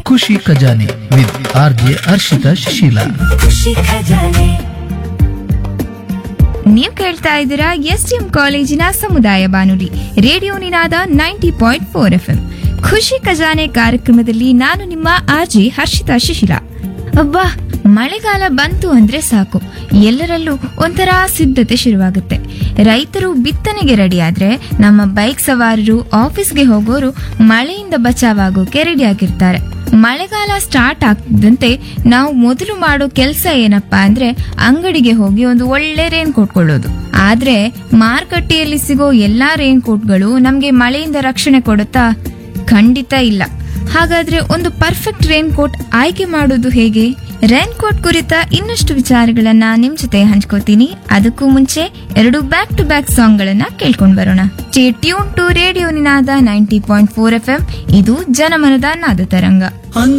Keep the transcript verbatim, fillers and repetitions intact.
ಖುಷಿ ಖಜಾನೆ with R J Harshita Shishila. ಖುಷಿ ಖಜಾನೆ. ನೀವು ಕೇಳ್ತಾ ಇದ್ದೀರಾ ಎಸ್ ಡಿ ಎಂ ಕಾಲೇಜಿನ ಸಮುದಾಯ ಬಾನುಲಿ ರೇಡಿಯೋ ನಿನಾದ ninety point four F M. ಖುಷಿ ಖಜಾನೆ ಕಾರ್ಯಕ್ರಮದಲ್ಲಿ ನಾನು ನಿಮ್ಮ ಆರ್ಜಿ ಹರ್ಷಿತಾ ಶಿಶಿಲ. ಅಬ್ಬಾ, ಮಳೆಗಾಲ ಬಂತು ಅಂದ್ರೆ ಸಾಕು, ಎಲ್ಲರಲ್ಲೂ ಒಂಥರ ಸಿದ್ಧತೆ ಶುರುವಾಗುತ್ತೆ. ರೈತರು ಬಿತ್ತನೆಗೆ ರೆಡಿ ಆದ್ರೆ, ನಮ್ಮ ಬೈಕ್ ಸವಾರರು ಆಫೀಸ್ಗೆ ಹೋಗೋರು ಮಳೆಯಿಂದ ಬಚಾವಾಗೋಕೆ ರೆಡಿ ಆಗಿರ್ತಾರೆ. ಮಳೆಗಾಲ ಸ್ಟಾರ್ಟ್ ಆಗ್ತಿದ್ದಂತೆ ನಾವು ಮೊದಲು ಮಾಡೋ ಕೆಲಸ ಏನಪ್ಪಾ ಅಂದ್ರೆ ಅಂಗಡಿಗೆ ಹೋಗಿ ಒಂದು ಒಳ್ಳೆ ರೇನ್ ಕೋಟ್ ಕೊಳ್ಳೋದು. ಆದ್ರೆ ಮಾರುಕಟ್ಟೆಯಲ್ಲಿ ಸಿಗೋ ಎಲ್ಲಾ ರೇನ್ ಕೋಟ್ಗಳು ನಮ್ಗೆ ಮಳೆಯಿಂದ ರಕ್ಷಣೆ ಕೊಡುತ್ತಾ? ಖಂಡಿತ ಇಲ್ಲ. ಹಾಗಾದ್ರೆ ಒಂದು ಪರ್ಫೆಕ್ಟ್ ರೇನ್ ಕೋಟ್ ಆಯ್ಕೆ ಮಾಡೋದು ಹೇಗೆ? ರೇನ್ ಕೋಟ್ ಕುರಿತ ಇನ್ನಷ್ಟು ವಿಚಾರಗಳನ್ನ ನಿಮ್ ಜೊತೆ ಹಂಚ್ಕೋತೀನಿ. ಅದಕ್ಕೂ ಮುಂಚೆ ಎರಡು ಬ್ಯಾಕ್ ಟು ಬ್ಯಾಕ್ ಸಾಂಗ್ ಗಳನ್ನ ಕೇಳ್ಕೊಂಡ್ ಬರೋಣ. Stay tune to radio Ninada ninety point four F M. ಇದು ಜನಮನದ ನಾದ ತರಂಗ.